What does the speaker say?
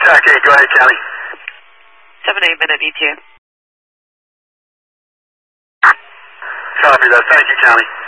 TAC 8, go ahead, County. 7-8 minute ETA. Copy that. Thank you, County.